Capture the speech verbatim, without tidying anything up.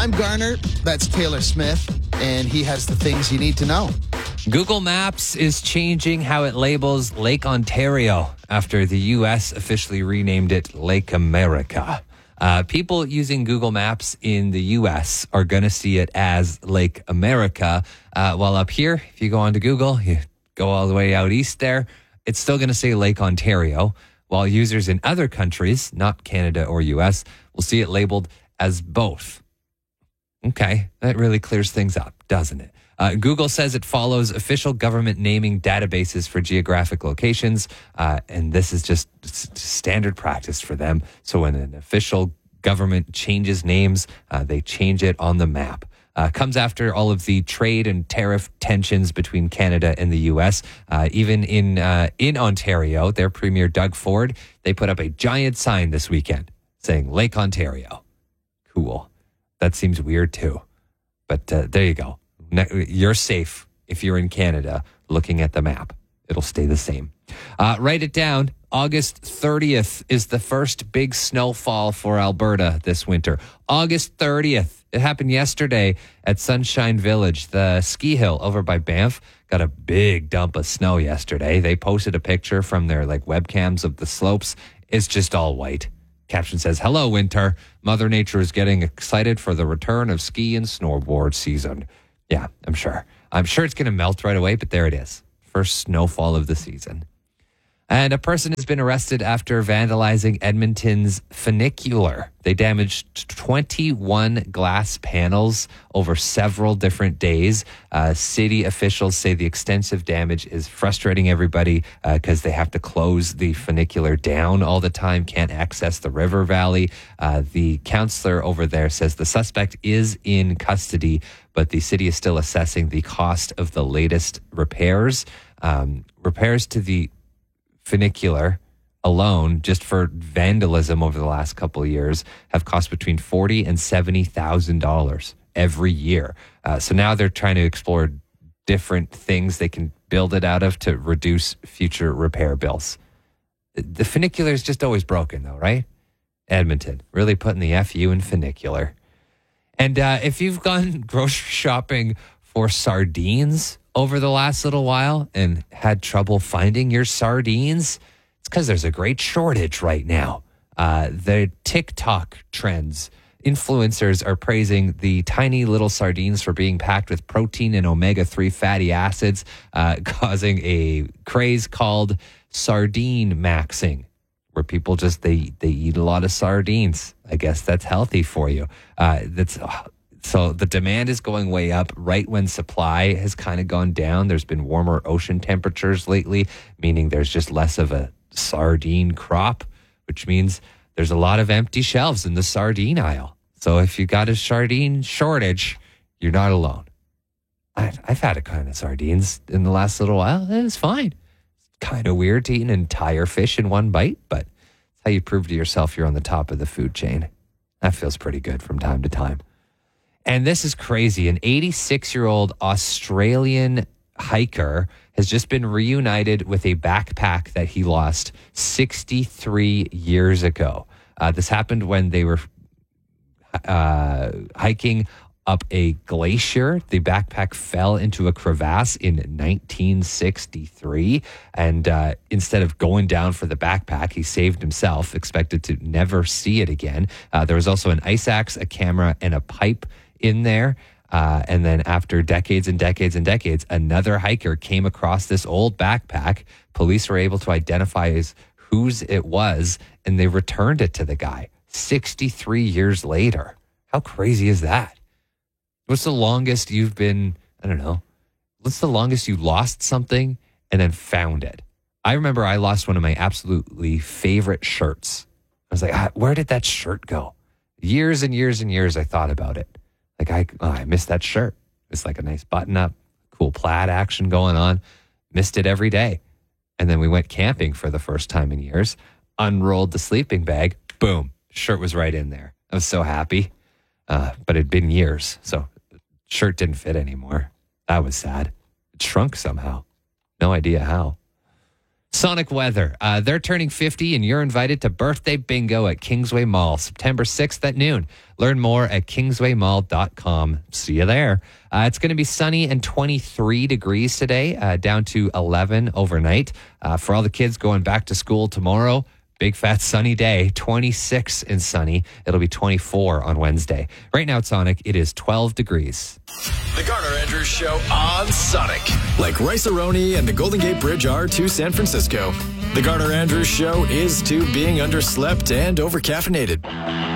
I'm Garner. That's Taylor Smith. And he has the things you need to know. Google Maps is changing how it labels Lake Ontario after the U S officially renamed it Lake America. Uh, people using Google Maps in the U S are going to see it as Lake America. Uh, while up here, if you go onto Google, you go all the way out east there, it's still going to say Lake Ontario. While users in other countries, not Canada or U S, will see it labeled as both. Okay, that really clears things up, doesn't it? Uh, Google says it follows official government naming databases for geographic locations, uh, and this is just s- standard practice for them. So when an official government changes names, uh, they change it on the map. Uh, comes after all of the trade and tariff tensions between Canada and the U S. Uh, even in uh, in Ontario, their Premier Doug Ford, they put up a giant sign this weekend saying Lake Ontario. Cool. That seems weird too. But uh, there you go. You're safe if you're in Canada looking at the map. It'll stay the same. Uh, write it down. August thirtieth is the first big snowfall for Alberta this winter. August thirtieth. It happened yesterday at Sunshine Village. The ski hill over by Banff got a big dump of snow yesterday. They posted a picture from their like webcams of the slopes. It's just all white. Caption says, "Hello, winter. Mother Nature is getting excited for the return of ski and snowboard season." Yeah, I'm sure. I'm sure it's going to melt right away, but there it is. First snowfall of the season. And a person has been arrested after vandalizing Edmonton's funicular. They damaged twenty-one glass panels over several different days. Uh, city officials say the extensive damage is frustrating everybody because uh, they have to close the funicular down all the time, can't access the river valley. Uh, the counselor over there says the suspect is in custody, but the city is still assessing the cost of the latest repairs. Um, repairs to the funicular alone, just for vandalism over the last couple of years, have cost between forty and seventy thousand dollars every year. Uh, so now they're trying to explore different things they can build it out of to reduce future repair bills. The funicular is just always broken, though, right? Edmonton really putting the F U in funicular. And uh, if you've gone grocery shopping for sardines over the last little while and had trouble finding your sardines, it's because there's a great shortage right now. Uh, the TikTok trends, influencers are praising the tiny little sardines for being packed with protein and omega three fatty acids, uh, causing a craze called sardine maxing, where people just, they, they eat a lot of sardines. I guess that's healthy for you. Uh, that's... Uh, So the demand is going way up right when supply has kind of gone down. There's been warmer ocean temperatures lately, meaning there's just less of a sardine crop, which means there's a lot of empty shelves in the sardine aisle. So if you got a sardine shortage, you're not alone. I've, I've had a kind of sardines in the last little while. It's fine. It's kind of weird to eat an entire fish in one bite, but it's how you prove to yourself you're on the top of the food chain. That feels pretty good from time to time. And this is crazy. An eighty-six-year-old Australian hiker has just been reunited with a backpack that he lost sixty-three years ago. Uh, this happened when they were uh, hiking up a glacier. The backpack fell into a crevasse in nineteen sixty-three. And uh, instead of going down for the backpack, he saved himself, expected to never see it again. Uh, there was also an ice axe, a camera, and a pipe in there. Uh, and then after decades and decades and decades, another hiker came across this old backpack. Police were able to identify as whose it was, and they returned it to the guy sixty-three years later. How crazy is that? What's the longest you've been, I don't know, what's the longest you lost something and then found it? I remember I lost one of my absolutely favorite shirts. I was like, ah, where did that shirt go? Years and years and years I thought about it. Like, I, oh, I missed that shirt. It's like a nice button up, cool plaid action going on. Missed it every day. And then we went camping for the first time in years, unrolled the sleeping bag, boom, shirt was right in there. I was so happy. Uh, but it'd been years, so shirt didn't fit anymore. That was sad. It shrunk somehow. No idea how. Sonic weather. Uh, they're turning fifty, and you're invited to birthday bingo at Kingsway Mall, September sixth at noon. Learn more at kingsway mall dot com. See you there. Uh, it's going to be sunny and twenty-three degrees today, uh, down to eleven overnight. Uh, for all the kids going back to school tomorrow, big fat sunny day, twenty-six and sunny. It'll be twenty-four on Wednesday. Right now at Sonic, it is twelve degrees. The Garner Andrews Show on Sonic. Like Rice-A-Roni and the Golden Gate Bridge are to San Francisco. The Garner Andrews Show is to being underslept and overcaffeinated.